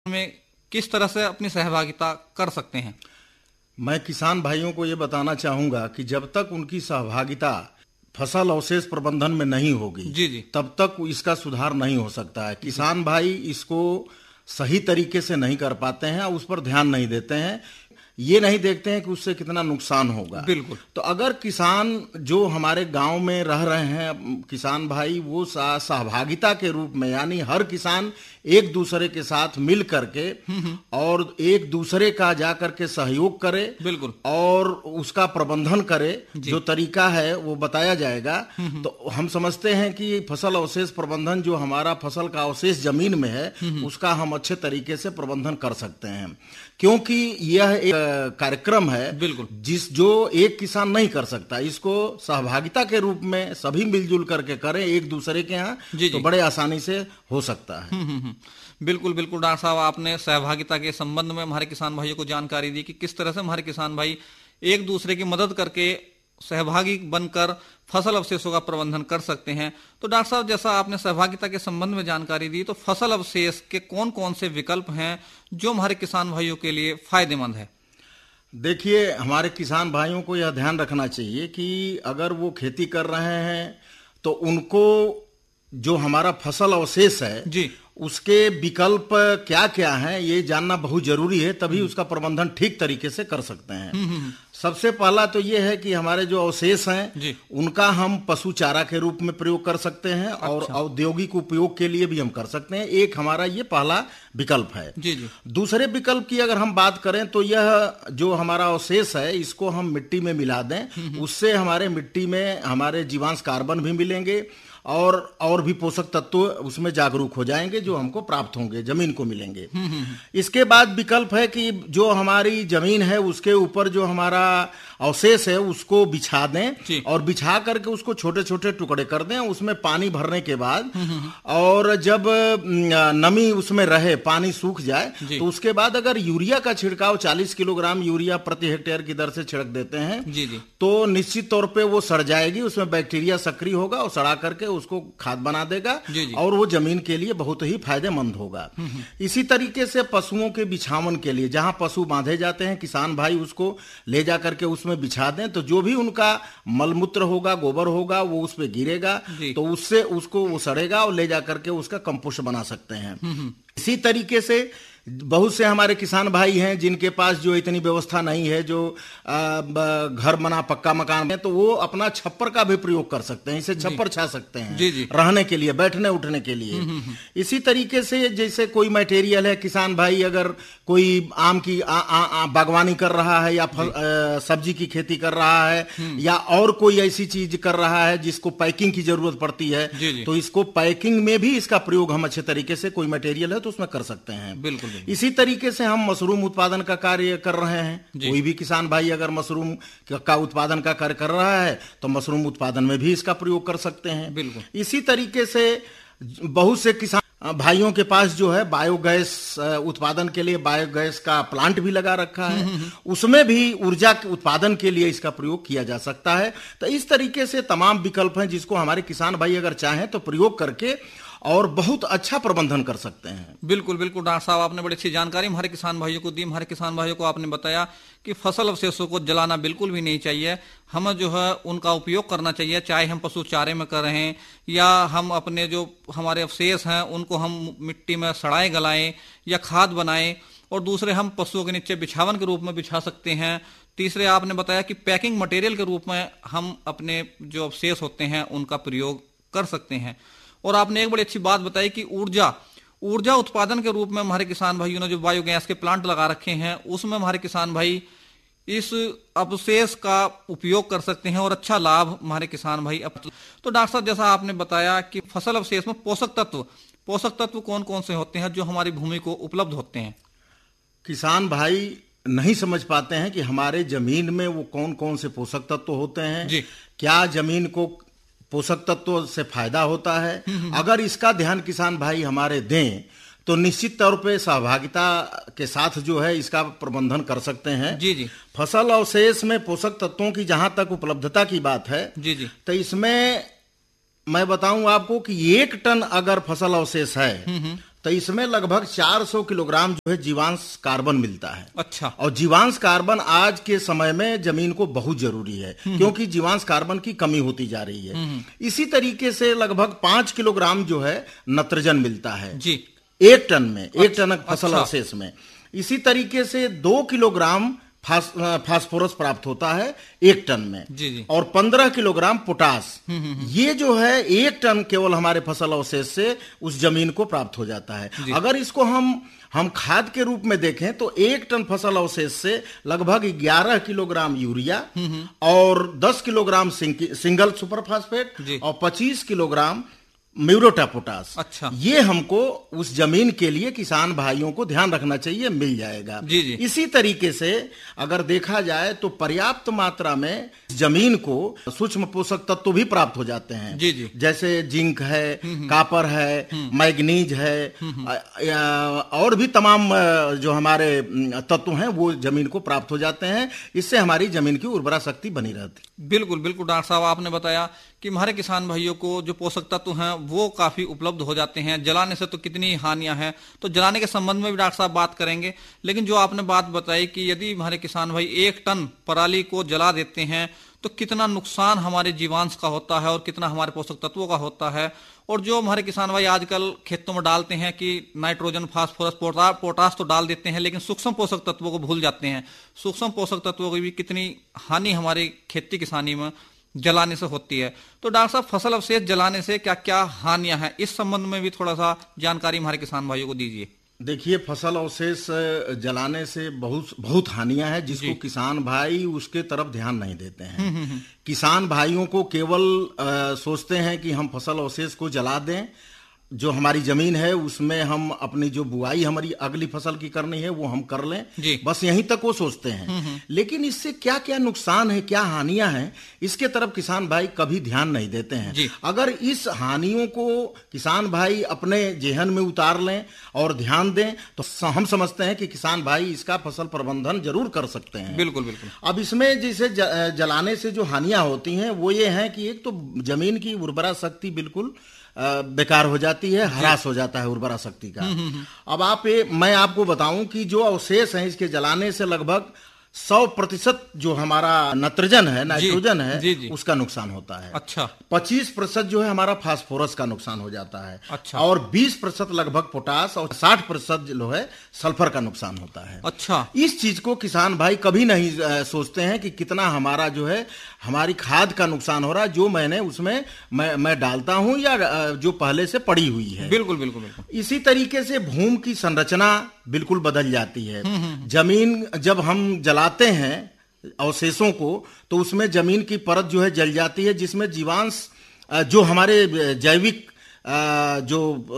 में किस तरह से अपनी सहभागिता कर सकते हैं? मैं किसान भाइयों को ये बताना चाहूंगा कि जब तक उनकी सहभागिता फसल अवशेष प्रबंधन में नहीं होगी जी जी तब तक इसका सुधार नहीं हो सकता है। किसान भाई इसको सही तरीके से नहीं कर पाते हैं, उस पर ध्यान नहीं देते हैं, ये नहीं देखते हैं कि उससे कितना नुकसान होगा। बिल्कुल। तो अगर किसान जो हमारे गांव में रह रहे हैं किसान भाई, वो सहभागिता के रूप में, यानी हर किसान एक दूसरे के साथ मिल करके और एक दूसरे का जा करके सहयोग करे, बिल्कुल, और उसका प्रबंधन करे, जो तरीका है वो बताया जाएगा। तो हम समझते हैं कि फसल अवशेष प्रबंधन, जो हमारा फसल का अवशेष जमीन में है, उसका हम अच्छे तरीके से प्रबंधन कर सकते हैं, क्योंकि यह एक कार्यक्रम है बिल्कुल, जो एक किसान नहीं कर सकता। इसको सहभागिता के रूप में सभी मिलजुल करके करें एक दूसरे के यहाँ, तो बड़े आसानी से हो सकता है। बिल्कुल बिल्कुल। डॉक्टर साहब, आपने सहभागिता के संबंध में हमारे किसान भाइयों को जानकारी दी कि किस तरह से हमारे किसान भाई एक दूसरे की मदद करके सहभागी बनकर फसल अवशेषों का प्रबंधन कर सकते हैं। तो डॉक्टर साहब, जैसा आपने सहभागिता के संबंध में जानकारी दी, तो फसल अवशेष के कौन कौन से विकल्प हैं जो हमारे किसान भाइयों के लिए फायदेमंद है? देखिए, हमारे किसान भाइयों को यह ध्यान रखना चाहिए कि अगर वो खेती कर रहे हैं तो उनको जो हमारा फसल अवशेष है जी, उसके विकल्प क्या क्या हैं ये जानना बहुत जरूरी है, तभी उसका प्रबंधन ठीक तरीके से कर सकते हैं। सबसे पहला तो ये है कि हमारे जो अवशेष हैं उनका हम पशु चारा के रूप में प्रयोग कर सकते हैं, और औद्योगिक उपयोग के लिए भी हम कर सकते हैं। एक हमारा ये पहला विकल्प है। जी जी। दूसरे विकल्प की अगर हम बात करें तो यह जो हमारा अवशेष है इसको हम मिट्टी में मिला दें, उससे हमारे मिट्टी में हमारे जीवांश कार्बन भी मिलेंगे और भी पोषक तत्व उसमें जागरूक हो जाएंगे, जो हमको प्राप्त होंगे, जमीन को मिलेंगे। इसके बाद विकल्प है कि जो हमारी जमीन है उसके ऊपर जो हमारा अवशेष है उसको बिछा दें, और बिछा करके उसको छोटे छोटे टुकड़े कर दें, उसमें पानी भरने के बाद, और जब नमी उसमें रहे, पानी सूख जाए, तो उसके बाद अगर यूरिया का छिड़काव 40 किलोग्राम यूरिया प्रति हेक्टेयर की दर से छिड़क देते हैं जी जी, तो निश्चित तौर पे वो सड़ जाएगी, उसमें बैक्टीरिया सक्रिय होगा और सड़ा करके उसको खाद बना देगा जी जी, और वो जमीन के लिए बहुत ही फायदेमंद होगा। इसी तरीके से पशुओं के बिछावन के लिए, जहां पशु बांधे जाते हैं, किसान भाई उसको ले जा करके उसमें बिछा दें, तो जो भी उनका मलमूत्र होगा, गोबर होगा, वो उस पे गिरेगा, तो उससे उसको वो सड़ेगा और ले जा करके उसका कंपोस्ट बना सकते हैं। इसी तरीके से बहुत से हमारे किसान भाई हैं जिनके पास जो इतनी व्यवस्था नहीं है, जो घर बना पक्का मकान है, तो वो अपना छप्पर का भी प्रयोग कर सकते हैं, इसे छप्पर छा सकते हैं जी जी, रहने के लिए, बैठने उठने के लिए। इसी तरीके से जैसे कोई मटेरियल है, किसान भाई अगर कोई आम की बागवानी कर रहा है, या सब्जी की खेती कर रहा है, या और कोई ऐसी चीज कर रहा है जिसको पैकिंग की जरूरत पड़ती है, तो इसको पैकिंग में भी इसका प्रयोग हम अच्छे तरीके से, कोई मटेरियल है तो उसमें कर सकते हैं। बिल्कुल। इसी तरीके से हम मशरूम उत्पादन का कार्य कर रहे हैं। कोई भी किसान भाई अगर मशरूम का उत्पादन का कार्य कर रहा है तो मशरूम उत्पादन में भी इसका प्रयोग कर सकते हैं। बिल्कुल। इसी तरीके से बहुत से किसान भाइयों के पास जो है बायोगैस उत्पादन के लिए बायोगैस का प्लांट भी लगा रखा है, उसमें भी ऊर्जा के उत्पादन के लिए इसका प्रयोग किया जा सकता है। तो इस तरीके से तमाम विकल्प हैं जिसको हमारे किसान भाई अगर चाहें तो प्रयोग करके और बहुत अच्छा प्रबंधन कर सकते हैं। बिल्कुल बिल्कुल। डॉक्टर साहब, आपने बड़ी अच्छी जानकारी हमारे किसान भाइयों को दी। हमारे किसान भाइयों को आपने बताया कि फसल अवशेषों को जलाना बिल्कुल भी नहीं चाहिए, हमें जो है उनका उपयोग करना चाहिए, चाहे हम पशु चारे में कर रहे हैं या हम अपने जो हमारे अवशेष हैं उनको हम मिट्टी में सड़ाए गलाएं या खाद बनाएं, और दूसरे हम पशुओं के नीचे बिछावन के रूप में बिछा सकते हैं। तीसरे आपने बताया कि पैकिंग मटेरियल के रूप में हम अपने जो अवशेष होते हैं उनका प्रयोग कर सकते हैं। और आपने एक बड़ी अच्छी बात बताई कि ऊर्जा उत्पादन के रूप में हमारे किसान भाइयों ने जो बायोगैस के प्लांट लगा रखे हैं उसमें हमारे किसान भाई इस अवशेष का उपयोग कर सकते हैं और अच्छा लाभ हमारे किसान भाई। तो डॉक्टर साहब, जैसा आपने बताया कि फसल अवशेष में पोषक तत्व कौन कौन से होते हैं जो हमारी भूमि को उपलब्ध होते हैं? किसान भाई नहीं समझ पाते हैं कि हमारे जमीन में वो कौन कौन से पोषक तत्व होते हैं जी। क्या जमीन को पोषक तत्वों से फायदा होता है। अगर इसका ध्यान किसान भाई हमारे दें तो निश्चित तौर पे सहभागिता के साथ जो है इसका प्रबंधन कर सकते हैं। जी जी। फसल अवशेष में पोषक तत्वों की जहां तक उपलब्धता की बात है, जी जी, तो इसमें मैं बताऊं आपको कि 1 टन अगर फसल अवशेष है तो इसमें लगभग 400 किलोग्राम जो है जीवांश कार्बन मिलता है। अच्छा। और जीवांश कार्बन आज के समय में जमीन को बहुत जरूरी है, क्योंकि जीवांश कार्बन की कमी होती जा रही है। इसी तरीके से लगभग 5 किलोग्राम जो है नत्रजन मिलता है जी, 1 टन में, 1 टन फसल अवशेष में। इसी तरीके से 2 किलोग्राम फास्फोरस प्राप्त होता है 1 टन में। जी। और 15 किलोग्राम पोटास, ये जो है 1 टन केवल हमारे फसल अवशेष से उस जमीन को प्राप्त हो जाता है। अगर इसको हम खाद के रूप में देखें तो 1 टन फसल अवशेष से लगभग 11 किलोग्राम यूरिया और 10 किलोग्राम सिंगल सुपर फास्फेट और 25 किलोग्राम म्यूरेट पोटास। अच्छा। ये हमको उस जमीन के लिए किसान भाइयों को ध्यान रखना चाहिए, मिल जाएगा। जी। इसी तरीके से अगर देखा जाए तो पर्याप्त मात्रा में जमीन को सूक्ष्म पोषक तत्व भी प्राप्त हो जाते हैं। जी। जैसे जिंक है, कापर है, मैग्नीज है, और भी तमाम जो हमारे तत्व हैं वो जमीन को प्राप्त हो जाते हैं। इससे हमारी जमीन की उर्वरा शक्ति बनी रहती। बिल्कुल डॉक्टर साहब, आपने बताया कि हमारे किसान भाइयों को जो पोषक तत्व हैं वो काफी उपलब्ध हो जाते हैं। जलाने से तो कितनी हानियां हैं, तो जलाने के संबंध में भी डॉक्टर साहब बात करेंगे। लेकिन जो आपने बात बताई कि यदि हमारे किसान भाई 1 टन पराली को जला देते हैं तो कितना नुकसान हमारे जीवांश का होता है और कितना हमारे पोषक तत्वों का होता है। और जो हमारे किसान भाई आजकल खेतों में डालते हैं कि नाइट्रोजन, फास्फोरस, पोटास तो डाल देते हैं, लेकिन सूक्ष्म पोषक तत्वों को भूल जाते हैं। सूक्ष्म पोषक तत्वों की भी कितनी हानि हमारी खेती किसानी में जलाने से होती है। तो डॉक्टर साहब, फसल अवशेष जलाने से क्या क्या हानियां हैं, इस संबंध में भी थोड़ा सा जानकारी हमारे किसान भाइयों को दीजिए। देखिए, फसल अवशेष जलाने से बहुत हानियां हैं, जिसको किसान भाई उसके तरफ ध्यान नहीं देते हैं। किसान भाइयों को केवल सोचते हैं कि हम फसल अवशेष को जला दें, जो हमारी जमीन है उसमें हम अपनी जो बुआई हमारी अगली फसल की करनी है वो हम कर लें, बस यहीं तक वो सोचते हैं। लेकिन इससे क्या क्या नुकसान है, क्या हानियां हैं, इसके तरफ किसान भाई कभी ध्यान नहीं देते हैं। अगर इस हानियों को किसान भाई अपने जेहन में उतार लें और ध्यान दें तो हम समझते हैं कि किसान भाई इसका फसल प्रबंधन जरूर कर सकते हैं। बिल्कुल। अब इसमें जैसे जलाने से जो हानियां होती हैं वो ये है कि एक तो जमीन की उर्वरा शक्ति बिल्कुल बेकार हो जाती है, ह्रास हो जाता है उर्वरा शक्ति का। अब मैं आपको बताऊं कि जो अवशेष हैं इसके जलाने से लगभग 100% जो हमारा नत्रजन है, नाइट्रोजन है, उसका नुकसान होता है। अच्छा। 25% जो है हमारा फास्फोरस का नुकसान हो जाता है। अच्छा। और 20% लगभग पोटास और 60% जो है सल्फर का नुकसान होता है। अच्छा। इस चीज को किसान भाई कभी नहीं सोचते हैं कि कितना हमारा जो है हमारी खाद का नुकसान हो रहा है, जो मैंने उसमें मैं डालता हूं या जो पहले से पड़ी हुई है। बिल्कुल। इसी तरीके से भूमि की संरचना बिल्कुल बदल जाती है। जमीन जब हम जलाते हैं अवशेषों को तो उसमें जमीन की परत जो है जल जाती है, जिसमें जीवांश जो हमारे जैविक जो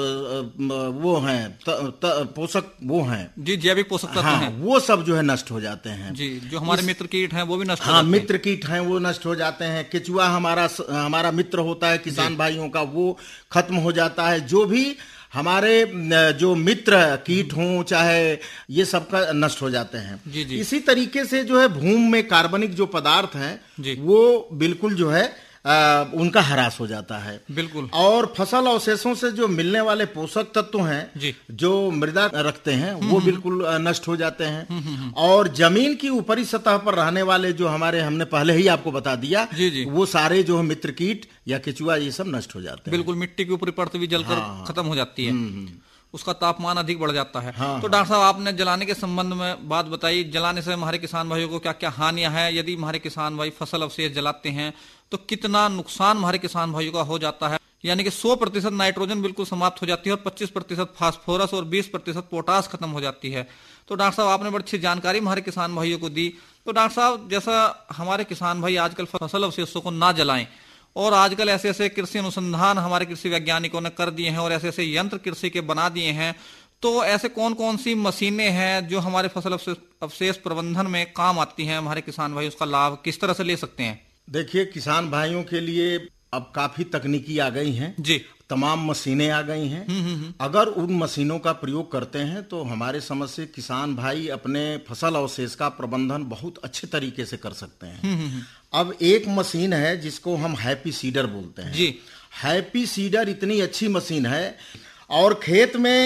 वो हैं पोषक वो हैं जी, जैविक पोषक तत्व हैं, वो सब जो है नष्ट हो जाते हैं। जी, जो हमारे मित्र कीट हैं वो भी नष्ट हो जाते हैं। मित्र कीट हैं वो नष्ट हो जाते हैं। केचुआ हमारा मित्र होता है किसान भाइयों का, वो खत्म हो जाता है। जो भी हमारे जो मित्र कीट हों चाहे ये सब का नष्ट हो जाते हैं। जी। इसी तरीके से जो है भूमि में कार्बनिक जो पदार्थ हैं वो बिल्कुल जो है उनका ह्रास हो जाता है। बिल्कुल। और फसल अवशेषों से जो मिलने वाले पोषक तत्व हैं जो मृदा रखते हैं वो बिल्कुल नष्ट हो जाते हैं। और जमीन की ऊपरी सतह पर रहने वाले जो हमने पहले ही आपको बता दिया, वो सारे जो मित्र कीट या केचुआ ये सब नष्ट हो जाते हैं। बिल्कुल, मिट्टी की ऊपरी परत भी जलकर खत्म हो जाती है, उसका तापमान अधिक बढ़ जाता है। तो डॉक्टर साहब, आपने जलाने के संबंध में बात बताई, जलाने से हमारे किसान भाइयों को क्या क्या हानियां हैं। यदि हमारे किसान भाई फसल अवशेष जलाते हैं तो कितना नुकसान हमारे किसान भाइयों का हो जाता है। यानी कि 100% नाइट्रोजन बिल्कुल समाप्त हो जाती है और 25% फास्फोरस और 20% पोटास खत्म हो जाती है। तो डॉक्टर साहब, आपने बड़ी अच्छी जानकारी हमारे किसान भाइयों को दी। तो डॉक्टर साहब, जैसा हमारे किसान भाई आजकल फसल अवशेषों को ना जलाएं, और आजकल ऐसे ऐसे कृषि अनुसंधान हमारे कृषि वैज्ञानिकों ने कर दिए हैं और ऐसे ऐसे यंत्र कृषि के बना दिए हैं, तो ऐसे कौन कौन सी मशीनें हैं जो हमारे फसल अवशेष प्रबंधन में काम आती हैं, हमारे किसान भाई उसका लाभ किस तरह से ले सकते हैं? देखिए, किसान भाइयों के लिए अब काफी तकनीकी आ गई हैं जी, तमाम मशीनें आ गई हैं। अगर उन मशीनों का प्रयोग करते हैं तो हमारे समझ से किसान भाई अपने फसल अवशेष का प्रबंधन बहुत अच्छे तरीके से कर सकते हैं। अब एक मशीन है जिसको हम हैप्पी सीडर बोलते हैं जी। हैप्पी सीडर इतनी अच्छी मशीन है और खेत में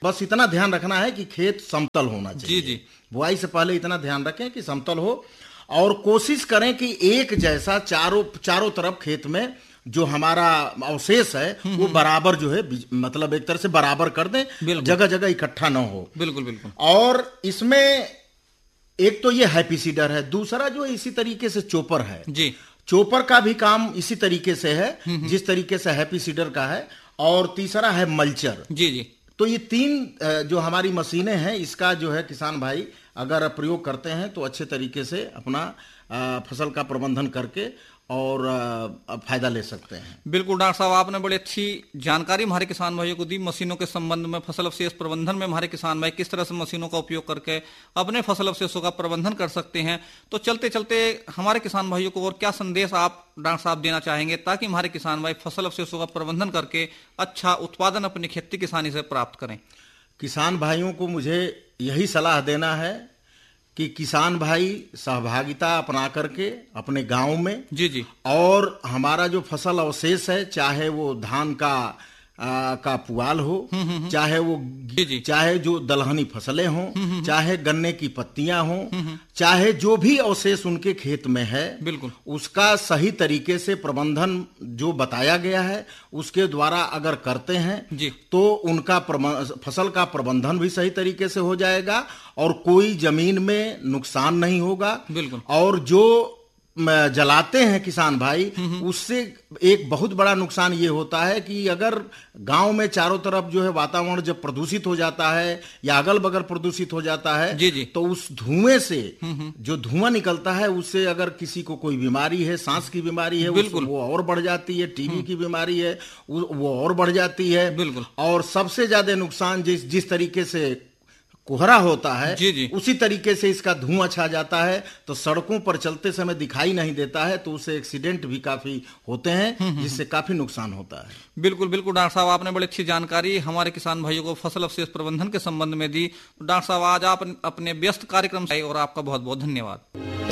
बस इतना ध्यान रखना है कि खेत समतल होना चाहिए। जी जी। बुआई से पहले इतना ध्यान रखें कि समतल हो, और कोशिश करें कि एक जैसा चारों तरफ खेत में जो हमारा अवशेष है वो बराबर जो है, मतलब एक तरह से बराबर कर दें, जगह जगह इकट्ठा ना हो। बिल्कुल बिल्कुल। और इसमें एक तो ये हैप्पी सीडर है, दूसरा जो है इसी तरीके से चोपर है जी। चोपर का भी काम इसी तरीके से है जिस तरीके से हैप्पी सीडर का है, और तीसरा है मल्चर। जी जी। तो ये तीन जो हमारी मशीनें हैं, इसका जो है किसान भाई अगर प्रयोग करते हैं तो अच्छे तरीके से अपना फसल का प्रबंधन करके और फायदा ले सकते हैं। बिल्कुल डॉक्टर साहब, आपने बड़ी अच्छी जानकारी हमारे किसान भाइयों को दी मशीनों के संबंध में। फसल अवशेष प्रबंधन में हमारे किसान भाई किस तरह से मशीनों का उपयोग करके अपने फसल अवशेषों का प्रबंधन कर सकते हैं। तो चलते चलते हमारे किसान भाइयों को और क्या संदेश आप डॉक्टर साहब देना चाहेंगे ताकि हमारे किसान भाई फसल अवशेषों का प्रबंधन करके अच्छा उत्पादन अपनी खेती किसानी से प्राप्त करें? किसान भाइयों को मुझे यही सलाह देना है कि किसान भाई सहभागिता अपना करके अपने गांव में जी जी, और हमारा जो फसल अवशेष है, चाहे वो धान का पुआल हो, चाहे वो चाहे जो दलहनी फसलें हों, चाहे गन्ने की पत्तियां हों, चाहे जो भी अवशेष उनके खेत में है, बिल्कुल उसका सही तरीके से प्रबंधन जो बताया गया है उसके द्वारा अगर करते हैं जी, तो उनका फसल का प्रबंधन भी सही तरीके से हो जाएगा और कोई जमीन में नुकसान नहीं होगा। बिल्कुल। और जो जलाते हैं किसान भाई, उससे एक बहुत बड़ा नुकसान ये होता है कि अगर गांव में चारों तरफ जो है वातावरण जब प्रदूषित हो जाता है या अगल बगल प्रदूषित हो जाता है, जी जी, तो उस धुएं से जो धुआं निकलता है उससे अगर किसी को कोई बीमारी है, सांस की बीमारी है, वो और बढ़ जाती है, टीबी की बीमारी है वो और बढ़ जाती है। बिल्कुल। और सबसे ज्यादा नुकसान जिस तरीके से कोहरा होता है, जी जी, उसी तरीके से इसका धुआं छा जाता है, तो सड़कों पर चलते समय दिखाई नहीं देता है, तो उससे एक्सीडेंट भी काफी होते हैं, जिससे काफी नुकसान होता है। बिल्कुल बिल्कुल डॉक्टर साहब, आपने बड़ी अच्छी जानकारी हमारे किसान भाइयों को फसल अवशेष प्रबंधन के संबंध में दी। डॉक्टर साहब, आज आप अपने व्यस्त कार्यक्रम से और आपका बहुत बहुत धन्यवाद।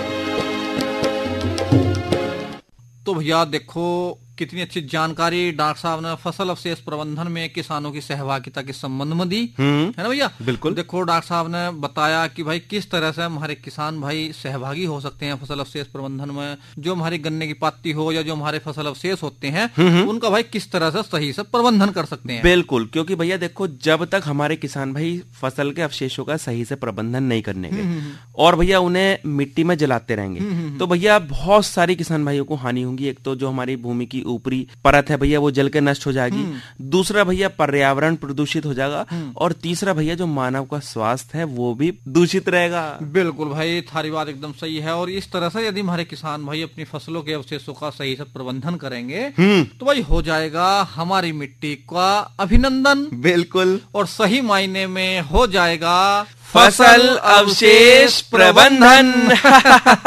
तो भैया देखो कितनी अच्छी जानकारी डॉक्टर साहब ने फसल अवशेष प्रबंधन में किसानों की सहभागिता के संबंध में दी, है ना भैया? बिल्कुल। देखो डॉक्टर साहब ने बताया कि भाई किस तरह से हमारे किसान भाई सहभागी हो सकते हैं फसल अवशेष प्रबंधन में। जो हमारी गन्ने की पत्ती हो या जो हमारे फसल अवशेष होते हैं उनका भाई किस तरह से सही से प्रबंधन कर सकते हैं। बिल्कुल, क्योंकि भैया देखो जब तक हमारे किसान भाई फसल के अवशेषों का सही से प्रबंधन नहीं करेंगे और भैया उन्हें मिट्टी में जलाते रहेंगे तो भैया बहुत सारी किसान भाइयों को हानि होगी। एक तो जो हमारी भूमि की ऊपरी परत है भैया वो जल के नष्ट हो जाएगी, दूसरा भैया पर्यावरण प्रदूषित हो जाएगा, और तीसरा भैया जो मानव का स्वास्थ्य है वो भी दूषित रहेगा। बिल्कुल भाई, थारी बात एकदम सही है। और इस तरह से यदि हमारे किसान भाई अपनी फसलों के अवशेषों का सही से प्रबंधन करेंगे तो भाई हो जाएगा हमारी मिट्टी का अभिनंदन। बिल्कुल, और सही मायने में हो जाएगा फसल अवशेष प्रबंधन।